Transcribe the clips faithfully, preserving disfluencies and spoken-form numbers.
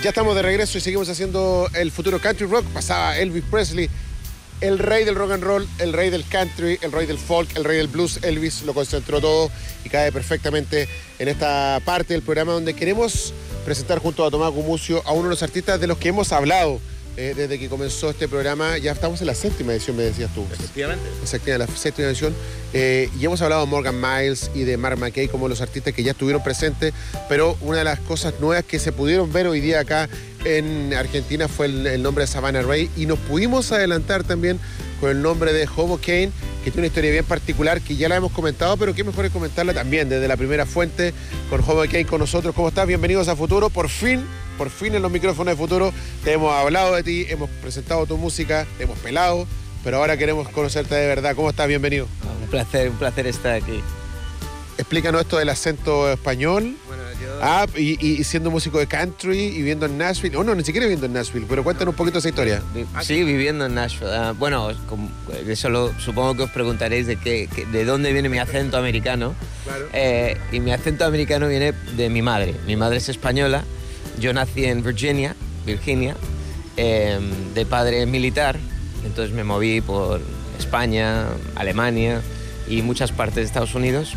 Ya estamos de regreso y seguimos haciendo el futuro country rock. Pasaba Elvis Presley, el rey del rock and roll, el rey del country, el rey del folk, el rey del blues. Elvis lo concentró todo y cae perfectamente en esta parte del programa donde queremos presentar junto a Tomás Gumucio a uno de los artistas de los que hemos hablado eh, desde que comenzó este programa. Ya estamos en la séptima edición, me decías tú. Efectivamente. Exactamente, la séptima edición. Eh, y hemos hablado de Morgan Miles y de Mark McKay como los artistas que ya estuvieron presentes, pero una de las cosas nuevas que se pudieron ver hoy día acá en Argentina fue el, el nombre de Savannah Rey, y nos pudimos adelantar también con el nombre de Hobo Kane, que tiene una historia bien particular que ya la hemos comentado, pero qué mejor es comentarla también desde la primera fuente con Hobo Kane con nosotros. ¿Cómo estás? Bienvenidos a Futuro. Por fin, por fin en los micrófonos de Futuro te hemos hablado de ti, hemos presentado tu música, te hemos pelado, pero ahora queremos conocerte de verdad. ¿Cómo estás? Bienvenido. Un placer, un placer estar aquí. Explícanos esto del acento español. Bueno, yo... Ah, y, y siendo músico de country y viviendo en Nashville. Oh, no, ni siquiera viviendo en Nashville, pero cuéntanos un poquito esa historia. Vi- sí, viviendo en Nashville. Uh, bueno, como, eso lo, supongo que os preguntaréis de, qué, qué- de dónde viene mi acento americano. Claro. Eh, y mi acento americano viene de mi madre. Mi madre es española. Yo nací en Virginia, Virginia, eh, de padre militar. Entonces me moví por España, Alemania y muchas partes de Estados Unidos.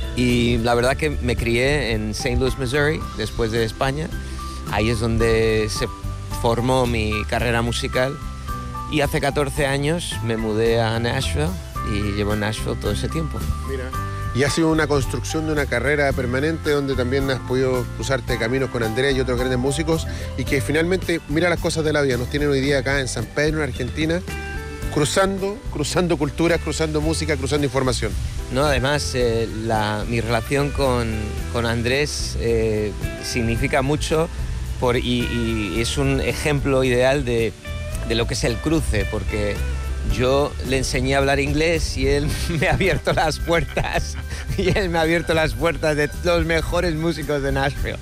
Y la verdad que me crié en Saint Louis, Missouri, después de España. Ahí es donde se formó mi carrera musical. Y hace catorce años me mudé a Nashville y llevo en Nashville todo ese tiempo. Mira. Y ha sido una construcción de una carrera permanente donde también has podido cruzarte caminos con Andrea y otros grandes músicos, y que finalmente, mira las cosas de la vida, nos tienen hoy día acá en San Pedro, en Argentina, cruzando, cruzando culturas, cruzando música, cruzando información. No, además, eh, la, mi relación con, con Andrés eh, significa mucho por, y, y es un ejemplo ideal de, de lo que es el cruce, porque yo le enseñé a hablar inglés y él me ha abierto las puertas, y él me ha abierto las puertas de los mejores músicos de Nashville.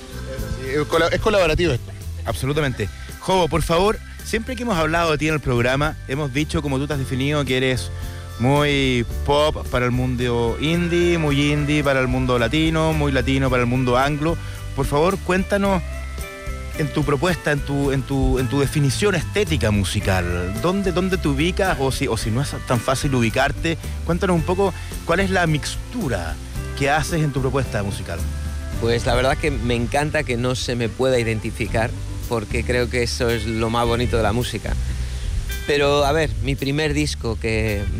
Es colaborativo esto. Absolutamente. Hobo, por favor, siempre que hemos hablado de ti en el programa, hemos dicho, como tú te has definido, que eres muy pop para el mundo indie, muy indie para el mundo latino, muy latino para el mundo anglo. Por favor, cuéntanos en tu propuesta, en tu, en tu, en tu definición estética musical, ¿dónde, dónde te ubicas? O si, o si no es tan fácil ubicarte, cuéntanos un poco cuál es la mixtura que haces en tu propuesta musical. Pues la verdad que me encanta que no se me pueda identificar, porque creo que eso es lo más bonito de la música. Pero a ver, mi primer disco que